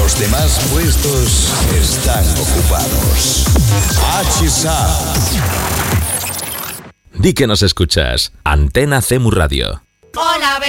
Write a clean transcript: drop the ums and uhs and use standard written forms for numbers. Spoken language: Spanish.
Los demás puestos están ocupados. H-Sound. Di que nos escuchas. Antena CEMU Radio. Hola,